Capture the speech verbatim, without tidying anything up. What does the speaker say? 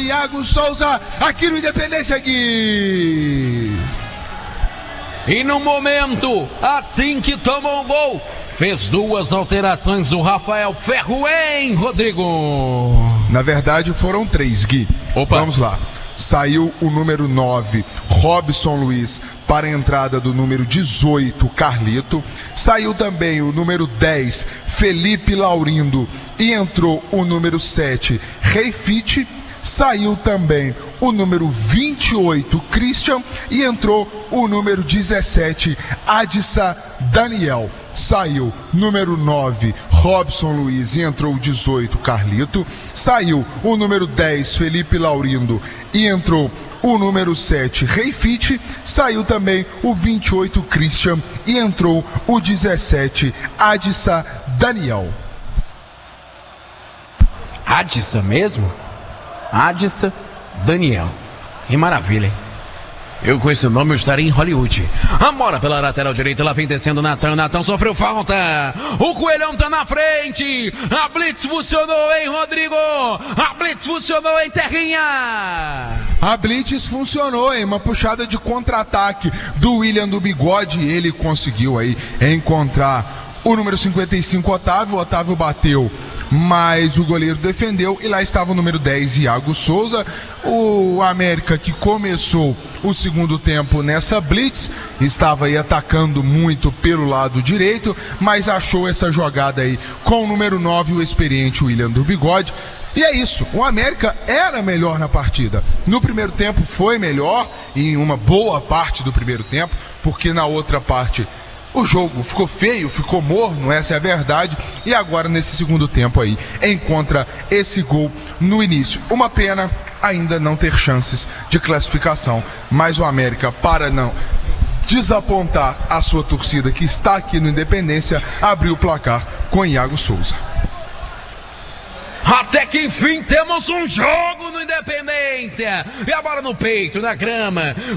Iago Souza, aqui no Independência, Gui. E no momento, assim que tomou o gol, fez duas alterações o Rafael Ferro, hein, Rodrigo? Na verdade foram três, Gui. Opa. Vamos lá. Saiu o número nove, Robson Luiz, para a entrada do número dezoito, Carlito. Saiu também o número dez, Felipe Laurindo, e entrou o número sete, Reifite. Saiu também o número vinte e oito, Christian, e entrou o número dezessete, Adissa Daniel. Saiu número nove, Robson Luiz, e entrou o dezoito, Carlito. Saiu o número dez, Felipe Laurindo, e entrou o número sete, Reifite. Saiu também o vinte e oito, Christian, e entrou o dezessete, Adissa Daniel. Adissa mesmo? Adissa Daniel. Que maravilha, hein? Eu com esse nome eu estaria em Hollywood. A bola pela lateral direita, lá vem descendo Natan. Natan sofreu falta. O Coelhão tá na frente. A blitz funcionou, hein, Rodrigo? A blitz funcionou, hein, Terrinha? A blitz funcionou, hein? Uma puxada de contra-ataque do William do Bigode. Ele conseguiu aí encontrar o número cinquenta e cinco, Otávio. O Otávio bateu, mas o goleiro defendeu, e lá estava o número dez, Iago Souza. O América, que começou o segundo tempo nessa blitz, estava aí atacando muito pelo lado direito, mas achou essa jogada aí com o número nove, o experiente William do Bigode. E é isso, o América era melhor na partida. No primeiro tempo foi melhor, em uma boa parte do primeiro tempo, porque na outra parte o jogo ficou feio, ficou morno, essa é a verdade. E agora nesse segundo tempo aí, encontra esse gol no início. Uma pena ainda não ter chances de classificação, mas o América, para não desapontar a sua torcida que está aqui no Independência, abriu o placar com Iago Souza. Até que enfim temos um jogo no Independência. E a bola no peito, na grama.